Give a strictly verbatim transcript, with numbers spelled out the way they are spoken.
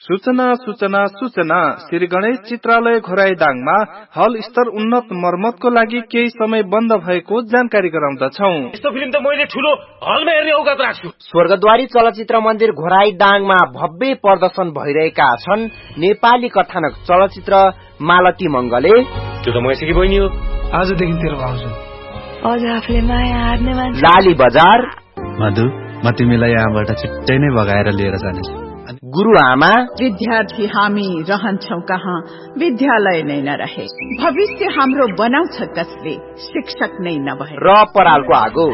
सूचना सूचना सूचना श्री गणेश चित्रालय घोराइदाङमा हल स्तर उन्नत मर्मतको लागि केही समय बन्द भएको जानकारी गराउँदछौ। यस्तो फिल्म त मैले ठुलो हलमा हेर्ने औकात राख्छु। स्वर्गद्वारी चलचित्र मन्दिर घोराइदाङमा भव्य प्रदर्शन भइरहेका छन् नेपाली कथानक चलचित्र मालती मंगले। त्यो त मैसेकी बहिनी हो। आजदेखि तेरो भाउजू। हजुर आफूले माया हार्ने मान्छे। लाली बजार। मधु म तिमीलाई यहाँबाट छिट्टै नै भगाएर लिएर जानेछु। गुरुआमा। विद्यार्थी हामी रहन्छौ कहाँ विद्यालय नै नरहे, भविष्य हाम्रो बनाउँछ कसले शिक्षक नै नभए। र परालको आगो।